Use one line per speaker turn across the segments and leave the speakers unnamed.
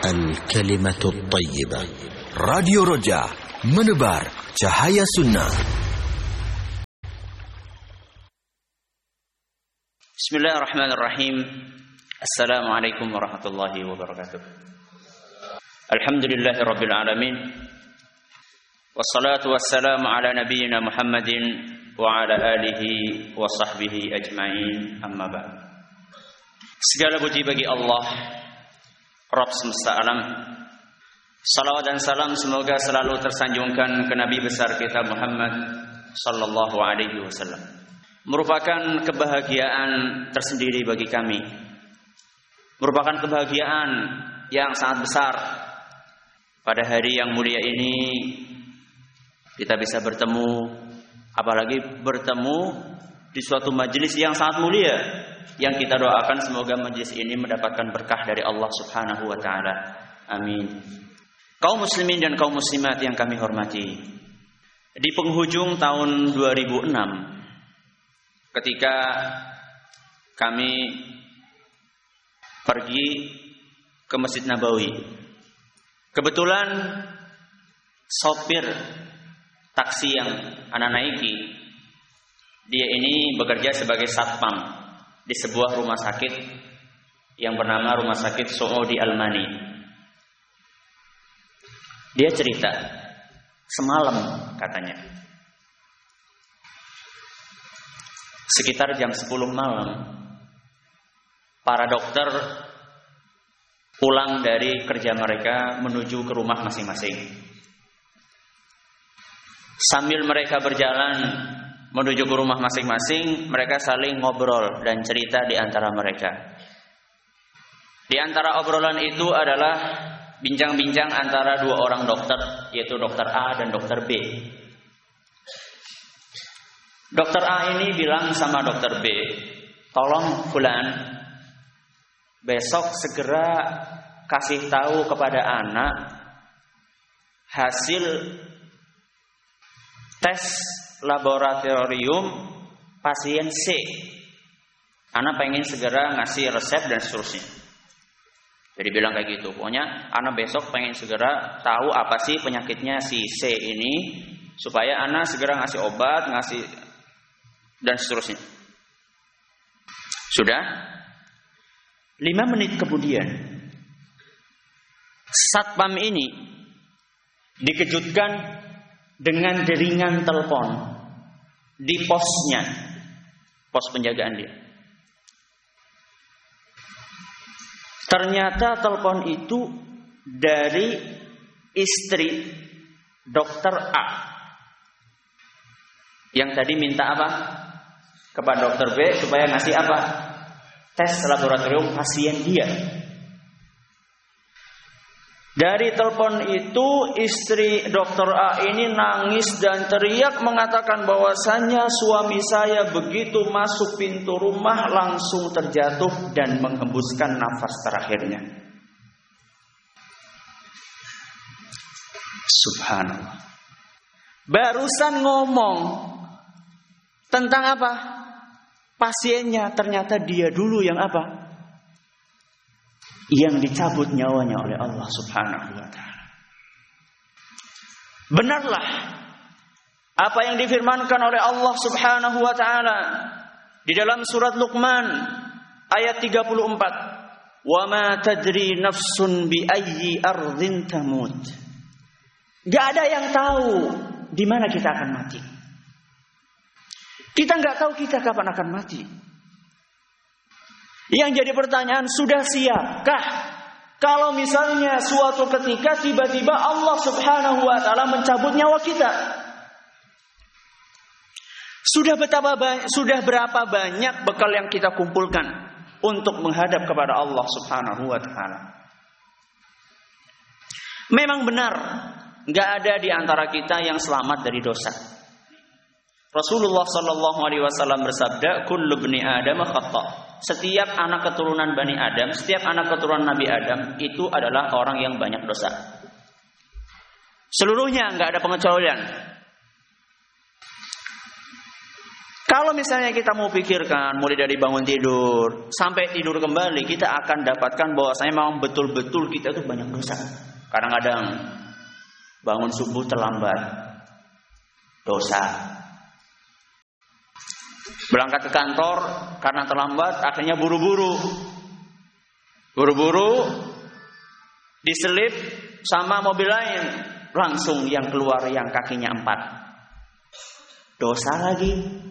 الكلمة الطيبة. راديو رجاء menebar cahaya sunnah.
Bismillahirrahmanirrahim. Assalamualaikum warahmatullahi wabarakatuh. Alhamdulillahi rabbil alamin. Wassalatu wassalamu ala nabiyyina Muhammadin wa ala alihi wa sahbihi ajma'in. Amma ba'd. Segala puji bagi Allah, Rabb semesta alam. Salawat dan salam semoga selalu tersanjungkan ke Nabi besar kita Muhammad sallallahu alaihi wasallam. Merupakan kebahagiaan tersendiri bagi kami. Merupakan kebahagiaan yang sangat besar pada hari yang mulia ini kita bisa bertemu, apalagi bertemu di suatu majelis yang sangat mulia, yang kita doakan semoga majelis ini mendapatkan berkah dari Allah Subhanahu wa taala. Amin. Kaum muslimin dan kaum muslimat yang kami hormati, di penghujung tahun 2006 ketika kami pergi ke Masjid Nabawi, kebetulan sopir taksi yang anak naiki, dia ini bekerja sebagai satpam di sebuah rumah sakit yang bernama Rumah Sakit Saudi Al-Mani. Dia cerita, semalam katanya, sekitar jam 10 malam, para dokter pulang dari kerja mereka menuju ke rumah masing-masing. Sambil mereka berjalan menuju ke rumah masing-masing, mereka saling ngobrol dan cerita di antara mereka. Di antara obrolan itu adalah bincang-bincang antara dua orang dokter, yaitu dokter A dan dokter B. Dokter A ini bilang sama dokter B, tolong fulan, besok segera kasih tahu kepada anak hasil tes laboratorium pasien C. Anak pengen segera ngasih resep dan seterusnya. Jadi bilang kayak gitu. Pokoknya anak besok pengen segera tahu apa sih penyakitnya si C ini, supaya anak segera ngasih obat, ngasih dan seterusnya. Sudah 5 menit kemudian, satpam ini dikejutkan dengan deringan telepon di posnya, pos penjagaan dia. Ternyata telepon itu dari istri dokter A yang tadi minta apa kepada dokter B supaya ngasih apa, tes laboratorium pasien dia. Dari telepon itu istri dokter A ini nangis dan teriak mengatakan bahwasannya suami saya begitu masuk pintu rumah langsung terjatuh dan menghembuskan nafas terakhirnya. Subhanallah. Barusan ngomong tentang apa? Pasiennya, ternyata dia dulu yang apa? Yang dicabut nyawanya oleh Allah Subhanahu wa ta'ala. Benarlah apa yang difirmankan oleh Allah Subhanahu wa ta'ala di dalam surat Luqman ayat 34. Wa ma tadri nafsun bi ayyi ardhin tamut. Gak ada yang tahu di mana kita akan mati. Kita gak tahu kita kapan akan mati. Yang jadi pertanyaan, sudah siapkah kalau misalnya suatu ketika tiba-tiba Allah Subhanahu wa ta'ala mencabut nyawa kita? Sudah berapa banyak bekal yang kita kumpulkan untuk menghadap kepada Allah Subhanahu wa ta'ala? Memang benar, gak ada di antara kita yang selamat dari dosa. Rasulullah sallallahu alaihi wasallam bersabda, kullu bni Adam khata'. Setiap anak keturunan Bani Adam, setiap anak keturunan Nabi Adam itu adalah orang yang banyak dosa. Seluruhnya, enggak ada pengecualian. Kalau misalnya kita mau pikirkan mulai dari bangun tidur sampai tidur kembali, kita akan dapatkan bahwasanya memang betul-betul kita itu banyak dosa. Kadang-kadang bangun subuh terlambat, dosa. Berangkat ke kantor karena terlambat, akhirnya buru-buru diselip sama mobil lain, langsung yang keluar yang kakinya 4, dosa lagi.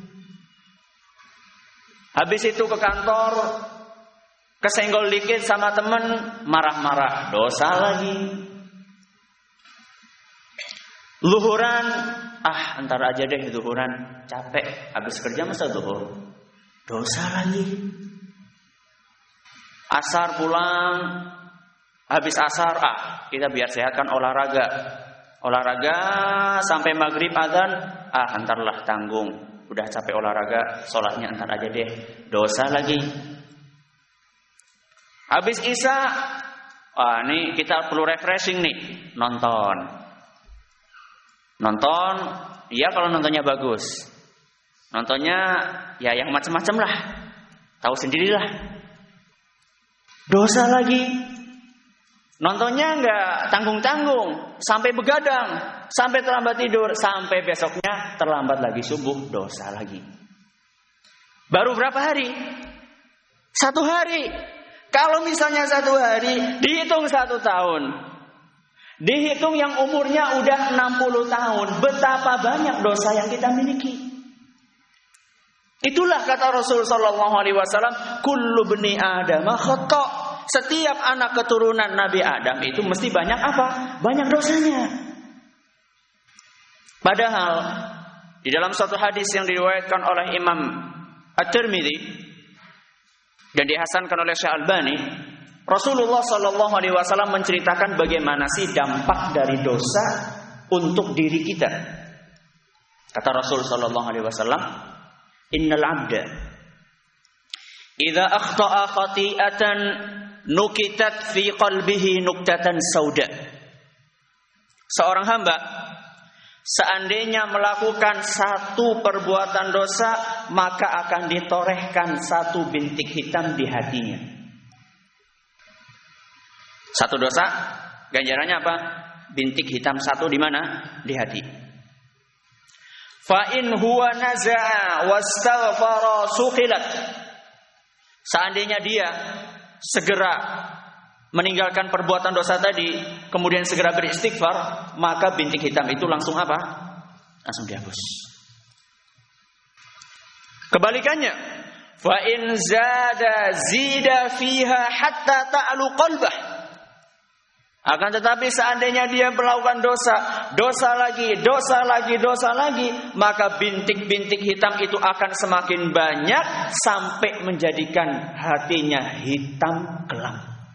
Habis itu ke kantor, kesenggol dikit sama temen, marah-marah, dosa lagi. Zuhuran, entar aja deh zuhuran, capek, habis kerja masa zuhur, dosa lagi. Asar pulang, habis asar, kita biar sehat kan olahraga sampai maghrib azan, entarlah tanggung. Udah capek olahraga, sholatnya entar aja deh, dosa lagi. Habis isya, nih kita perlu refreshing nih, nonton. Ya kalau nontonnya bagus. Nontonnya ya yang macam-macam lah, tahu sendirilah. Dosa lagi. Nontonnya enggak tanggung-tanggung, sampai begadang, sampai terlambat tidur, sampai besoknya terlambat lagi subuh, dosa lagi. Baru berapa hari? 1 hari. Kalau misalnya 1 hari, dihitung 1 tahun. Dihitung yang umurnya udah 60 tahun, betapa banyak dosa yang kita miliki. Itulah kata Rasul sallallahu alaihi wasallam, kullu bani Adam khata'. Setiap anak keturunan Nabi Adam itu mesti banyak apa? Banyak dosanya. Padahal di dalam suatu hadis yang diriwayatkan oleh Imam At-Tirmidzi dan dihasankan oleh Syekh Albani, Rasulullah sallallahu alaihi wasallam menceritakan bagaimana sih dampak dari dosa untuk diri kita. Kata Rasul sallallahu alaihi wasallam, "Innal 'abda idza akhta'a khati'atan nukitat fi qalbihi nuktatan sauda." Seorang hamba seandainya melakukan satu perbuatan dosa, maka akan ditorehkan 1 bintik hitam di hatinya. Satu dosa, ganjarannya apa? Bintik hitam 1 di mana? Di hati. Fa in huwa naza'a wastaghfara sukhilat. Seandainya dia segera meninggalkan perbuatan dosa tadi, kemudian segera beristighfar, maka bintik hitam itu langsung apa? Langsung dihapus. Kebalikannya, fa in zida fiha hatta ta'lu qalbah. Akan tetapi seandainya dia melakukan dosa lagi, maka bintik-bintik hitam itu akan semakin banyak sampai menjadikan hatinya hitam kelam.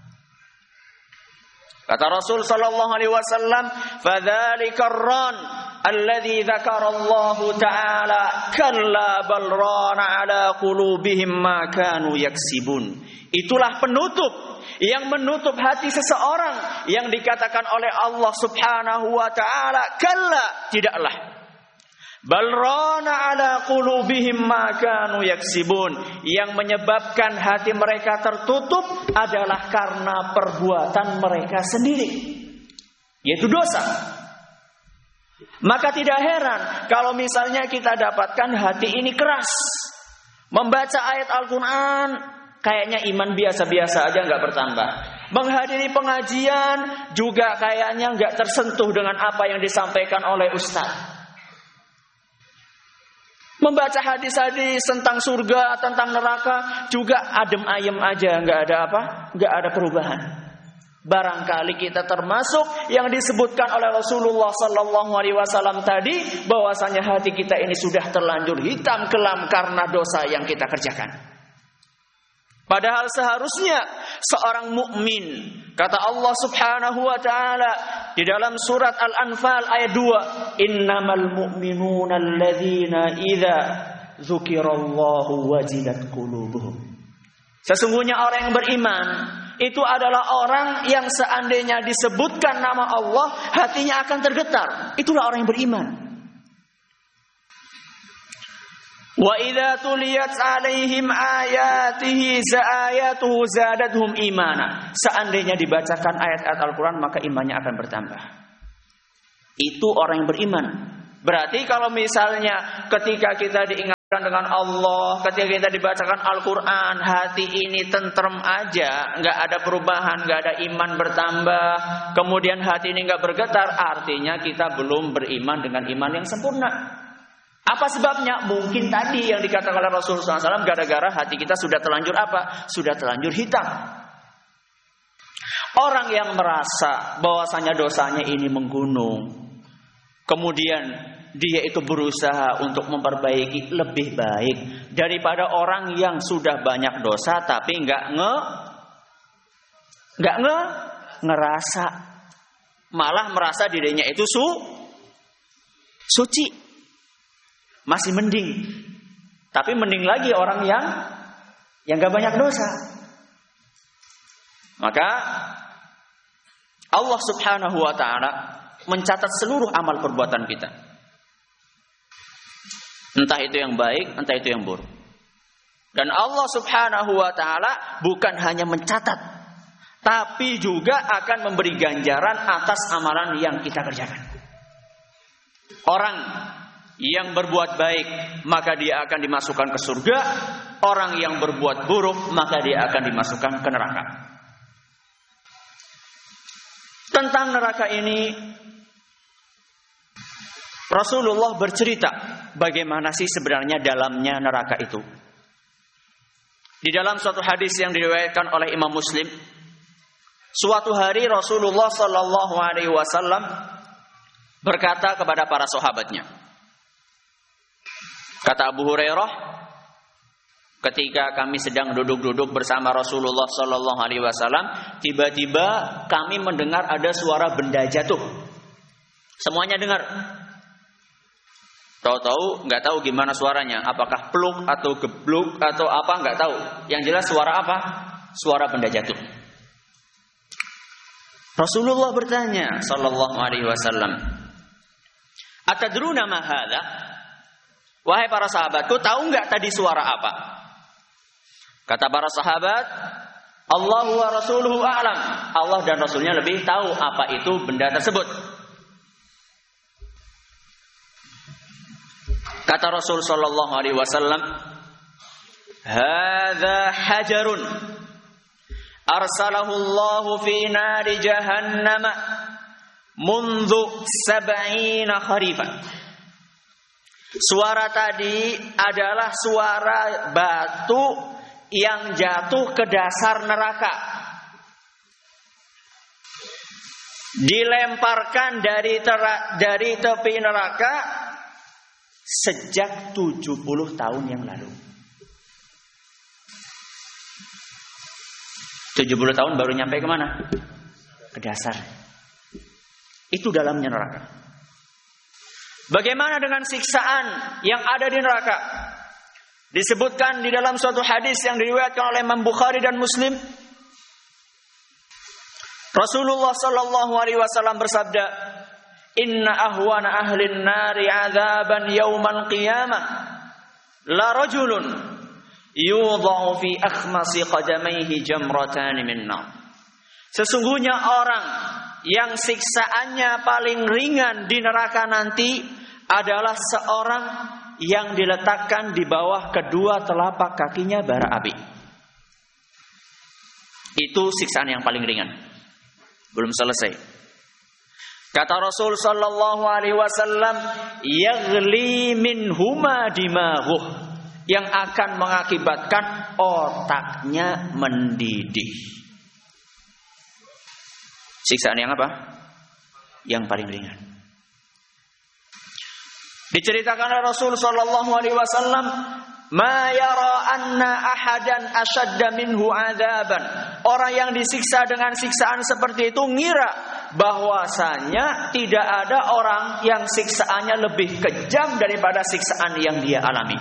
Kata Rasul sallallahu alaihi wasallam, "Fadzalikar ran alladzi dzakarallahu ta'ala kalla bal rana ala qulubihim ma kanu yaksibun." Itulah penutup yang menutup hati seseorang yang dikatakan oleh Allah Subhanahu wa taala, kalla, tidaklah. Bal rana ala qulubihim ma kanu yaksibun. Yang menyebabkan hati mereka tertutup adalah karena perbuatan mereka sendiri, yaitu dosa. Maka tidak heran kalau misalnya kita dapatkan hati ini keras. Membaca ayat Al-Quran kayaknya iman biasa-biasa aja, nggak bertambah. Menghadiri pengajian juga kayaknya nggak tersentuh dengan apa yang disampaikan oleh ustaz. Membaca hadis-hadis tentang surga, tentang neraka juga adem ayem aja, nggak ada apa, nggak ada perubahan. Barangkali kita termasuk yang disebutkan oleh Rasulullah Sallallahu Alaihi Wasallam tadi, bahwasanya hati kita ini sudah terlanjur hitam kelam karena dosa yang kita kerjakan. Padahal seharusnya seorang mukmin, kata Allah Subhanahu wa taala di dalam surat Al-Anfal ayat 2, "Innamal mu'minuna alladzina idza dzukirallahu wajilat qulubuhum." Sesungguhnya orang yang beriman itu adalah orang yang seandainya disebutkan nama Allah, hatinya akan tergetar. Itulah orang yang beriman. Wa idza tuliyat 'alaihim ayatuhu zadatuhum imana. Seandainya dibacakan ayat-ayat Al-Qur'an maka imannya akan bertambah. Itu orang yang beriman. Berarti kalau misalnya ketika kita diingatkan dengan Allah, ketika kita dibacakan Al-Quran, hati ini tentrem aja, nggak ada perubahan, nggak ada iman bertambah, kemudian hati ini nggak bergetar, artinya kita belum beriman dengan iman yang sempurna. Apa sebabnya? Mungkin tadi yang dikatakan oleh Rasulullah SAW, gara-gara hati kita sudah terlanjur apa? Sudah terlanjur hitam. Orang yang merasa bahwasanya dosanya ini menggunung, kemudian dia itu berusaha untuk memperbaiki, lebih baik daripada orang yang sudah banyak dosa tapi nggak ngerasa, malah merasa dirinya itu suci, masih mending. Tapi mending lagi orang yang nggak banyak dosa. Maka Allah Subhanahu wa ta'ala mencatat seluruh amal perbuatan kita. Entah itu yang baik, entah itu yang buruk. Dan Allah Subhanahu wa ta'ala bukan hanya mencatat, tapi juga akan memberi ganjaran atas amalan yang kita kerjakan. Orang yang berbuat baik, maka dia akan dimasukkan ke surga. Orang yang berbuat buruk, maka dia akan dimasukkan ke neraka. Tentang neraka ini, Rasulullah bercerita bagaimana sih sebenarnya dalamnya neraka itu. Di dalam suatu hadis yang diriwayatkan oleh Imam Muslim, suatu hari Rasulullah Sallallahu Alaihi Wasallam berkata kepada para sahabatnya. Kata Abu Hurairah, ketika kami sedang duduk-duduk bersama Rasulullah Sallallahu Alaihi Wasallam, tiba-tiba kami mendengar ada suara benda jatuh. Semuanya dengar. Tahu-tahu nggak tahu gimana suaranya, apakah pluk atau gebluk atau apa nggak tahu. Yang jelas suara apa? Suara benda jatuh. Rasulullah bertanya Sallallahu Alaihi Wasallam, atadruna ma hadza? Wahai para sahabatku, tahu nggak tadi suara apa? Kata para sahabat, Allahu wa rasuluhu a'lam. Allah dan Rasulnya lebih tahu apa itu benda tersebut. Kata Rasul sallallahu alaihi wasallam, "Hadza hajarun arsalahu Allah fi nari jahannam mundu 70 kharifan." Suara tadi adalah suara batu yang jatuh ke dasar neraka. Dilemparkan dari tepi neraka sejak 70 tahun yang lalu. 70 tahun baru nyampe kemana? Ke dasar. Itu dalamnya neraka. Bagaimana dengan siksaan yang ada di neraka? Disebutkan di dalam suatu hadis yang diriwayatkan oleh Imam Bukhari dan Muslim. Rasulullah sallallahu alaihi wasallam bersabda, "Inna ahwana ahlin nari 'adzaban yaumal qiyamah la rajulun yudha'u fi akhmasi qadamaihi jamratan min nar." Sesungguhnya orang yang siksaannya paling ringan di neraka nanti adalah seorang yang diletakkan di bawah kedua telapak kakinya bara api. Itu siksaan yang paling ringan. Belum selesai. Kata Rasul sallallahu alaihi wasallam, "Yaghli minhuma dimaghuh," yang akan mengakibatkan otaknya mendidih. Siksaan yang apa? Yang paling ringan. Diceritakan oleh Rasul sallallahu alaihi wasallam, "Ma yara anna ahadan ashadda minhu 'adzaban." Orang yang disiksa dengan siksaan seperti itu ngira bahwasanya tidak ada orang yang siksaannya lebih kejam daripada siksaan yang dia alami.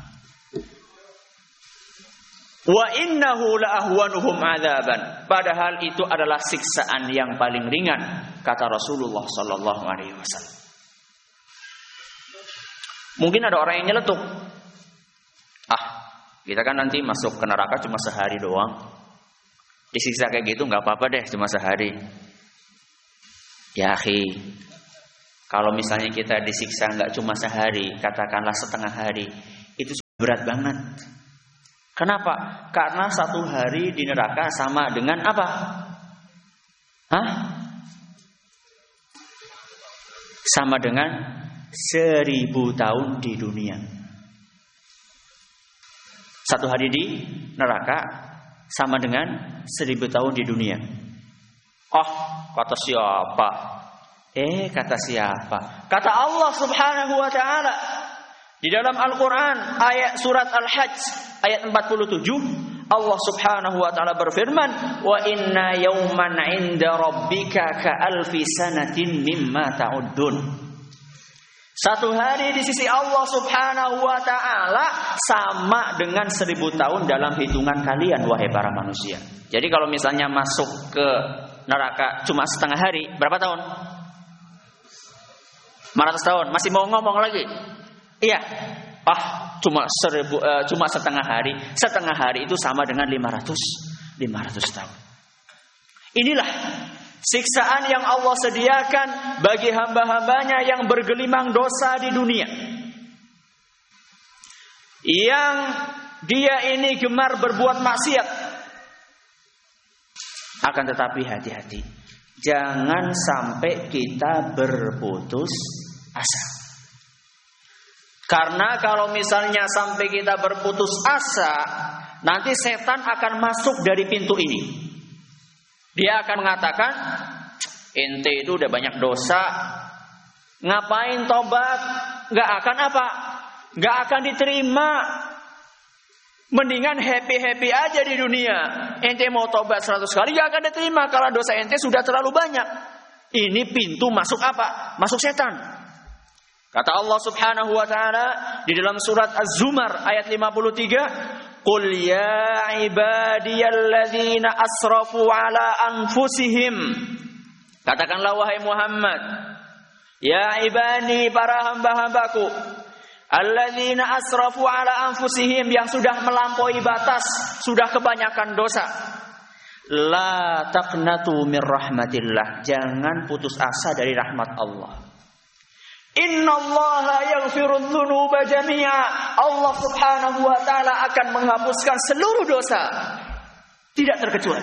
Wa innahu la ahwanuhum 'adzaban. Padahal itu adalah siksaan yang paling ringan, kata Rasulullah sallallahu alaihi wasallam. Mungkin ada orang yang nyeletuk. Kita kan nanti masuk ke neraka cuma sehari doang. Disiksa kayak gitu nggak apa-apa deh, cuma sehari. Ya akhi, kalau misalnya kita disiksa nggak cuma sehari, katakanlah setengah hari, itu berat banget. Kenapa? Karena 1 hari di neraka sama dengan apa? Sama dengan 1000 tahun di dunia. 1 hari di neraka sama dengan 1000 tahun di dunia. Oh, kata siapa? Kata siapa? Kata Allah Subhanahu wa ta'ala di dalam Al-Quran ayat surat Al-Hajj ayat 47, Allah Subhanahu wa ta'ala berfirman, wa inna yawman 'inda rabbika ka'alfi sanatin mimma ta'uddun. 1 hari di sisi Allah Subhanahu wa ta'ala sama dengan 1000 tahun dalam hitungan kalian, wahai para manusia. Jadi kalau misalnya masuk ke neraka cuma setengah hari, berapa tahun? 500 tahun. Masih mau ngomong lagi? Iya. Cuma setengah hari. Setengah hari itu sama dengan 500 tahun. Inilah siksaan yang Allah sediakan bagi hamba-hambanya yang bergelimang dosa di dunia. Yang dia ini gemar berbuat maksiat. Akan tetapi hati-hati. Jangan sampai kita berputus asa. Karena kalau misalnya sampai kita berputus asa, nanti setan akan masuk dari pintu ini. Dia akan mengatakan, ente itu udah banyak dosa, ngapain tobat? Gak akan apa? Gak akan diterima. Mendingan happy-happy aja di dunia. Ente mau tobat 100 kali gak akan diterima karena dosa ente sudah terlalu banyak. Ini pintu masuk apa? Masuk setan. Kata Allah Subhanahu wa ta'ala di dalam surat Az-Zumar ayat 53, qul ya ibadiyalladzina asrafu ala anfusihim. Katakanlah wahai Muhammad, ya ibadi, para hamba-hambaku, alladzina asrafu ala anfusihim, yang sudah melampaui batas, sudah kebanyakan dosa. La taqnatu mir rahmatillah, jangan putus asa dari rahmat Allah. Innallaha yaghfirudz dzunuba jami'a. Allah Subhanahu wa ta'ala akan menghapuskan seluruh dosa, tidak terkecuali.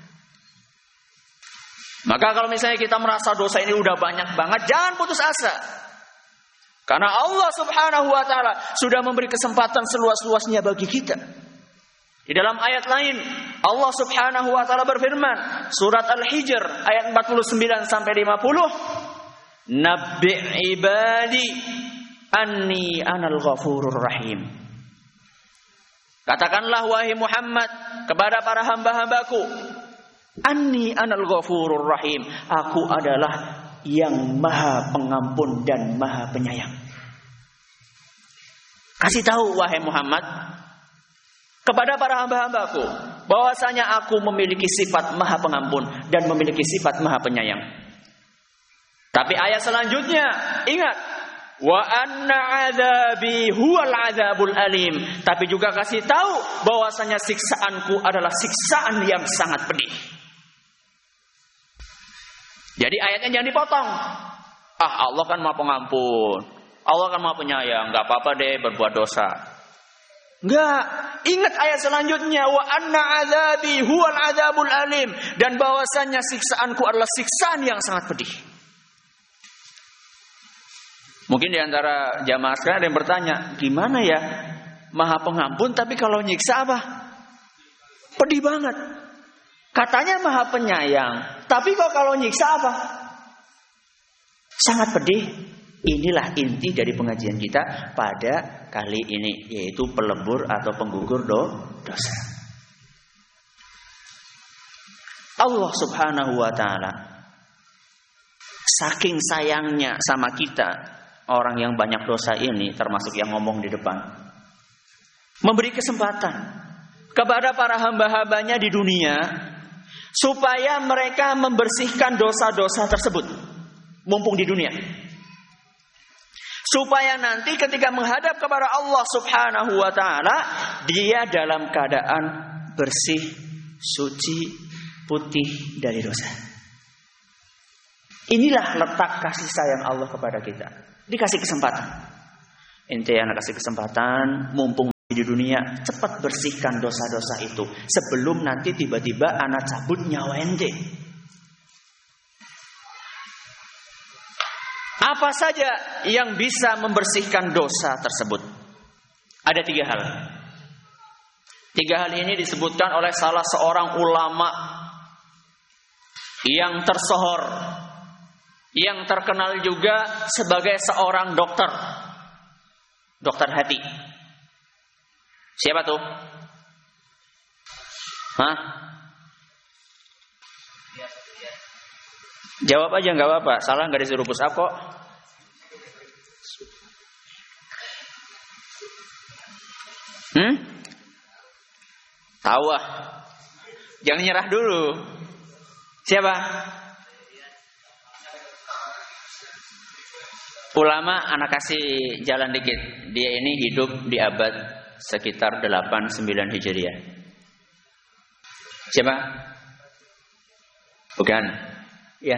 Maka kalau misalnya kita merasa dosa ini udah banyak banget, jangan putus asa. Karena Allah Subhanahu wa ta'ala sudah memberi kesempatan seluas-luasnya bagi kita. Di dalam ayat lain Allah Subhanahu wa ta'ala berfirman, surat Al-Hijr ayat 49 sampai 50, Nabbi' ibadi anni anal ghafurur rahim. Katakanlah wahai Muhammad kepada para hamba-hambaku, anni anal ghafurur rahim, aku adalah yang maha pengampun dan maha penyayang. Kasih tahu wahai Muhammad kepada para hamba-hambaku bahwasanya aku memiliki sifat maha pengampun dan memiliki sifat maha penyayang. Tapi ayat selanjutnya, ingat, wa anna adzabi huwal adzabul alim. Tapi juga kasih tahu bahwasanya siksaanku adalah siksaan yang sangat pedih. Jadi ayatnya jangan dipotong. Allah kan Maha Pengampun, Allah kan Maha Penyayang, enggak apa-apa deh berbuat dosa. Enggak, ingat ayat selanjutnya, wa anna adzabi huwal adzabul alim, dan bahwasanya siksaanku adalah siksaan yang sangat pedih. Mungkin di antara jamaah sekarang ada yang bertanya, gimana ya Maha Pengampun tapi kalau nyiksa apa? Pedih banget. Katanya Maha Penyayang, tapi kok kalau nyiksa apa? Sangat pedih. Inilah inti dari pengajian kita pada kali ini, yaitu pelebur atau penggugur dosa. Allah Subhanahu wa ta'ala saking sayangnya sama kita, orang yang banyak dosa ini, termasuk yang ngomong di depan, memberi kesempatan kepada para hamba-hambanya di dunia supaya mereka membersihkan dosa-dosa tersebut mumpung di dunia, supaya nanti ketika menghadap kepada Allah Subhanahu wa taala dia dalam keadaan bersih, suci, putih dari dosa. Inilah letak kasih sayang Allah kepada kita. Dikasih kesempatan. Ente yang kasih kesempatan, mumpung di dunia, cepat bersihkan dosa-dosa itu sebelum nanti tiba-tiba anak cabut nyawa ente. Apa saja yang bisa membersihkan dosa tersebut? Ada 3 hal. 3 hal ini disebutkan oleh salah seorang ulama yang tersohor, yang terkenal juga sebagai seorang dokter. Dokter hati. Siapa tuh? Hah? Jawab aja nggak apa-apa. Salah nggak disuruh push up kok. Tahu ah. Jangan nyerah dulu. Siapa? Ulama anak kasih jalan dikit. Dia ini hidup di abad sekitar 8-9 Hijriah. Siapa? Bukan. Ya.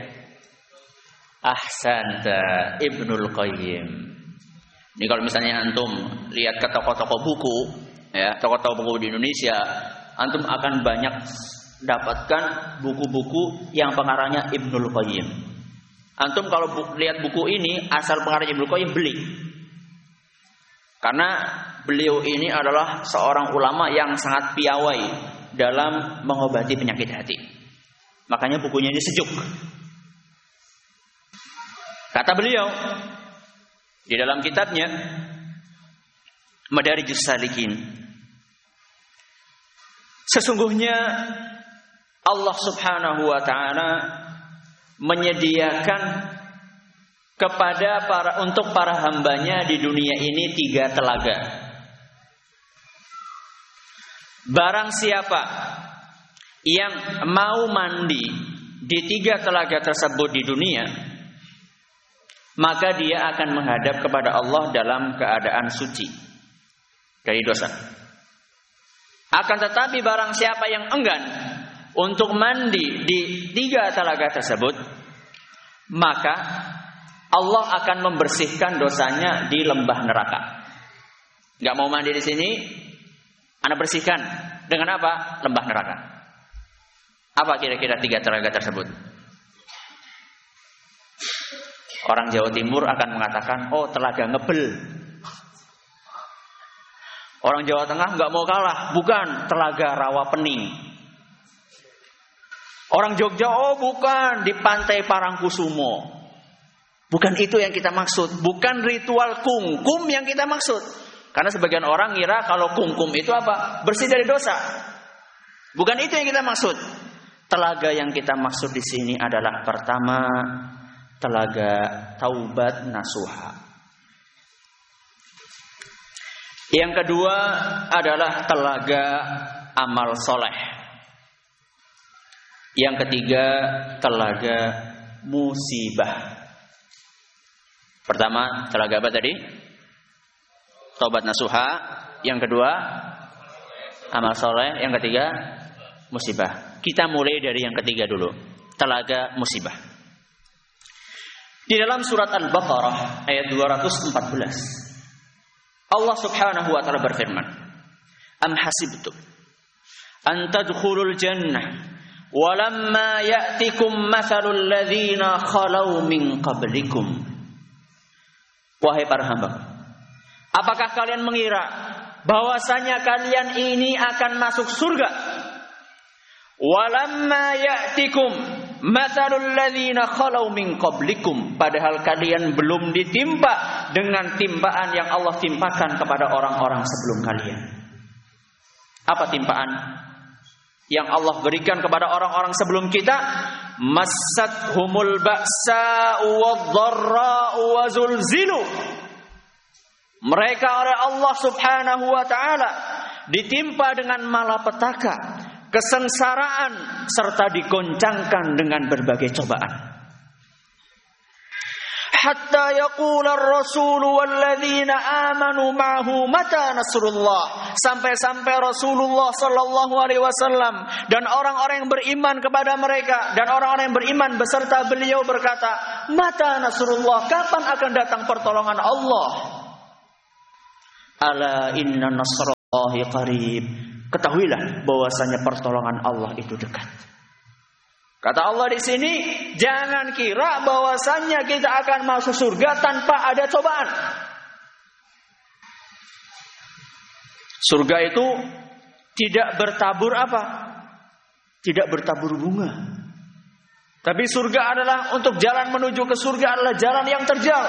Ahsanta, Ibnul Qayyim. Ini kalau misalnya antum lihat ke toko-toko buku, ya, toko-toko buku di Indonesia, antum akan banyak dapatkan buku-buku yang pengarangnya Ibnul Qayyim. Antum kalau lihat buku ini, asal pengarang Ibnul Qayyim beli. Karena beliau ini adalah seorang ulama yang sangat piawai dalam mengobati penyakit hati. Makanya bukunya ini sejuk. Kata beliau di dalam kitabnya Madarijus Salikin, sesungguhnya Allah Subhanahu wa taala menyediakan untuk para hambanya di dunia ini 3 telaga. Barang siapa yang mau mandi di 3 telaga tersebut di dunia, maka dia akan menghadap kepada Allah dalam keadaan suci dari dosa. Akan tetapi barang siapa yang enggan untuk mandi di 3 telaga tersebut, maka Allah akan membersihkan dosanya di lembah neraka. Gak mau mandi di sini, Anda bersihkan dengan apa? Lembah neraka. Apa kira-kira 3 telaga tersebut? Orang Jawa Timur akan mengatakan, oh telaga Ngebel. Orang Jawa Tengah gak mau kalah, bukan, telaga Rawapening. Orang Jogja, oh bukan, di pantai Parangkusumo. Bukan itu yang kita maksud. Bukan ritual kungkum yang kita maksud. Karena sebagian orang ngira kalau kungkum itu apa? Bersih dari dosa. Bukan itu yang kita maksud. Telaga yang kita maksud di sini adalah pertama, telaga taubat nasuha. Yang kedua adalah telaga amal soleh. Yang ketiga, telaga musibah. Pertama, telaga apa tadi? Taubat nasuha. Yang kedua, amal soleh. Yang ketiga, musibah. Kita mulai dari yang ketiga dulu. Telaga musibah. Di dalam surat Al-Baqarah ayat 214, Allah Subhanahu wa taala berfirman, "Am hasibtum an tadkhulul jannah walamma ya'tikum mathalul ladzina khalau min qablikum." Wahai para hamba, apakah kalian mengira bahwasanya kalian ini akan masuk surga? Walamma ya'tikum mathalul ladzina khalau min qablikum, padahal kalian belum ditimpa dengan timpaan yang Allah timpakan kepada orang-orang sebelum kalian. Apa timpaan yang Allah berikan kepada orang-orang sebelum kita? Massathumul ba'sa'u wadh-dharra'u wa zulzilu. Mereka oleh Allah Subhanahu wa taala ditimpa dengan malapetaka, kesengsaraan, serta digoncangkan dengan berbagai cobaan.
hatta yaqula ar-rasul walladzina amanu ma'ahu mata nasrullah. Sampai-sampai Rasulullah sallallahu alaihi wasallam dan orang-orang yang beriman kepada mereka dan orang-orang yang beriman beserta beliau berkata, mata nasrullah, kapan akan datang pertolongan Allah? Ala inna nasrallahi qarib. Ketahuilah bahwasanya pertolongan Allah itu dekat. Kata Allah di sini, jangan kira bahwasannya kita akan masuk surga tanpa ada cobaan. Surga itu tidak bertabur apa? Tidak bertabur bunga. Tapi surga adalah, untuk jalan menuju ke surga adalah jalan yang terjal.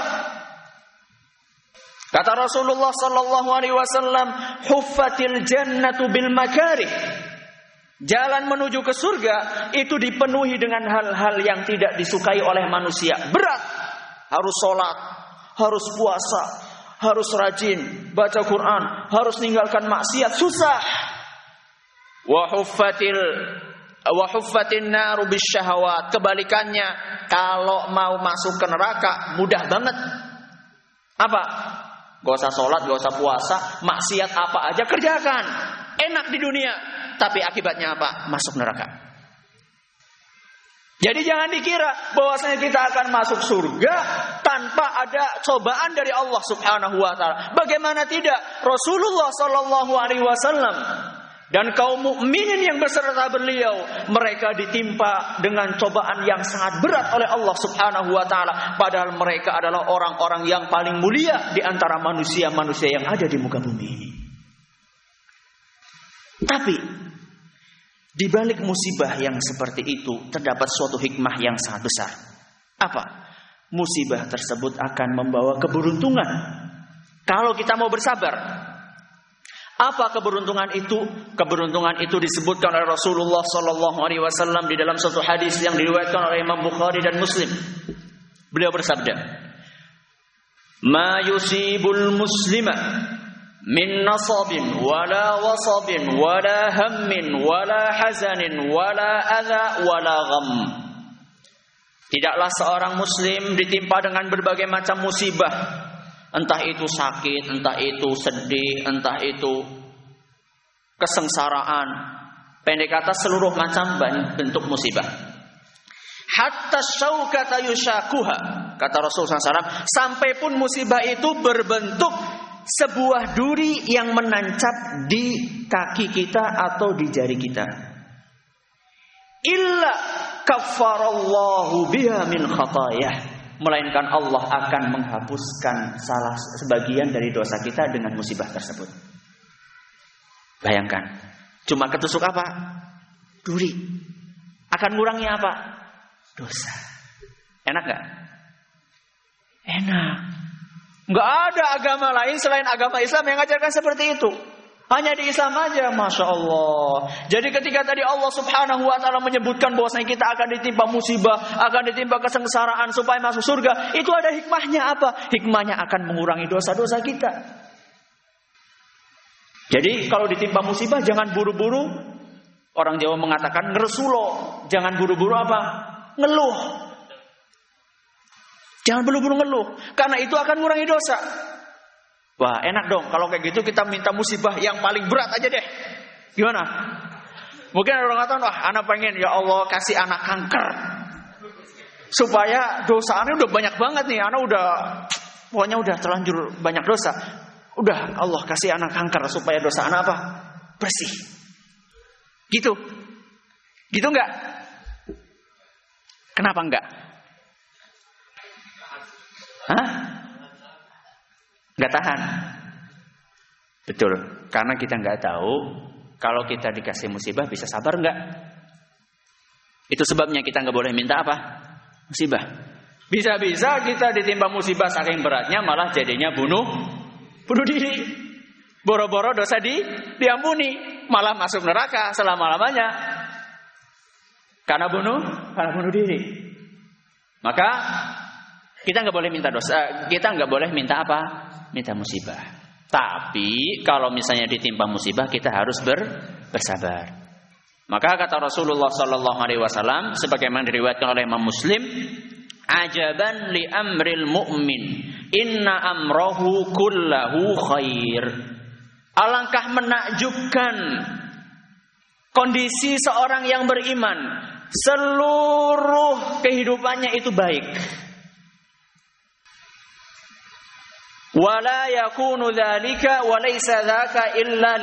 Kata Rasulullah sallallahu alaihi wasallam, huffatil jannatu bil makarih. Jalan menuju ke surga itu dipenuhi dengan hal-hal yang tidak disukai oleh manusia. Berat. Harus sholat, harus puasa, harus rajin baca Quran, harus ninggalkan maksiat. Susah. Wa huffatin naru bisyahawat. Kebalikannya, kalau mau masuk ke neraka mudah banget. Apa? Gak usah sholat, gak usah puasa, maksiat apa aja kerjakan. Enak di dunia. Tapi akibatnya apa? Masuk neraka. Jadi jangan dikira bahwasanya kita akan masuk surga tanpa ada cobaan dari Allah Subhanahu wa taala. Bagaimana tidak? Rasulullah sallallahu alaihi wasallam dan kaum mukminin yang beserta beliau, mereka ditimpa dengan cobaan yang sangat berat oleh Allah Subhanahu wa taala, padahal mereka adalah orang-orang yang paling mulia di antara manusia-manusia yang ada di muka bumi ini. Tapi di balik musibah yang seperti itu terdapat suatu hikmah yang sangat besar. Apa? Musibah tersebut akan membawa keberuntungan kalau kita mau bersabar. Apa keberuntungan itu? Keberuntungan itu disebutkan oleh Rasulullah sallallahu alaihi wasallam di dalam suatu hadis yang diriwayatkan oleh Imam Bukhari dan Muslim. Beliau bersabda, "Ma yusibul muslima min nasabin wala wasabin wala hammin wala hazanin wala adha wala gham." Tidaklah seorang muslim ditimpa dengan berbagai macam musibah, entah itu sakit, entah itu sedih, entah itu kesengsaraan, pendek kata seluruh macam bentuk musibah. Hatta syaukata yushakuha, kata Rasulullah SAW, sampai pun musibah itu berbentuk sebuah duri yang menancap di kaki kita atau di jari kita. Illa kaffarallahu biha min khatayah, melainkan Allah akan menghapuskan salah sebagian dari dosa kita dengan musibah tersebut. Bayangkan, cuma ketusuk apa? Duri. Akan ngurangi apa? Dosa. Enak gak? Enak. Gak ada agama lain selain agama Islam yang mengajarkan seperti itu. Hanya di Islam aja, Masya Allah. Jadi ketika tadi Allah Subhanahu wa ta'ala menyebutkan bahwasanya kita akan ditimpa musibah, akan ditimpa kesengsaraan supaya masuk surga, itu ada hikmahnya apa? Hikmahnya akan mengurangi dosa-dosa kita. Jadi kalau ditimpa musibah jangan buru-buru. Orang Jawa mengatakan ngeresulo. Jangan buru-buru apa? Ngeluh. Jangan buru-buru ngeluh, karena itu akan mengurangi dosa. Wah, enak dong kalau kayak gitu kita minta musibah yang paling berat aja deh. Gimana? Mungkin ada orang kata, wah, anak pengen ya Allah kasih anak kanker. Supaya dosa anak udah banyak banget nih, anak udah pokoknya udah terlanjur banyak dosa. Udah Allah kasih anak kanker supaya dosa anak apa? Bersih. Gitu. Gitu enggak? Kenapa enggak? Hah? Enggak tahan. Betul, karena kita enggak tahu kalau kita dikasih musibah bisa sabar enggak. Itu sebabnya kita enggak boleh minta apa? Musibah. Bisa-bisa kita ditimpa musibah saking beratnya malah jadinya bunuh diri. Boro-boro dosa diampuni, malah masuk neraka selama-lamanya. Karena bunuh diri. Maka kita nggak boleh minta dosa, kita nggak boleh minta apa? Minta musibah. Tapi kalau misalnya ditimpa musibah, kita harus bersabar. Maka kata Rasulullah Sallallahu Alaihi Wasallam, sebagaimana diriwayatkan oleh Imam Muslim, ajaban li amril mu'min, inna amrahu kullahu khair. Alangkah menakjubkan kondisi seorang yang beriman, seluruh kehidupannya itu baik. Wala yakunu dzalika wa laysa dzaka illa